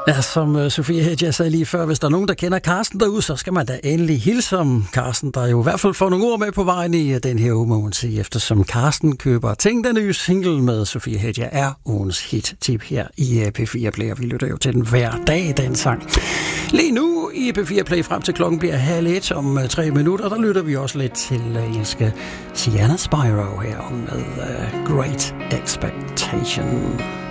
Ja, som Sofie Hedja sagde lige før, hvis der er nogen, der kender Carsten derude, så skal man da endelig hilse om Carsten, der jo i hvert fald får nogle ord med på vejen i den her uge, må man sige, eftersom Carsten køber Tænk, den nye single med Sofie Hedja er ugens hit-tip her i P4 Play, vi lytter jo til den hver dag, den sang. Lige nu i P4 Play frem til klokken bliver 12:30 om 3 minutter, der lytter vi også lidt til engelske Sienna Spyro her med Great Expectation.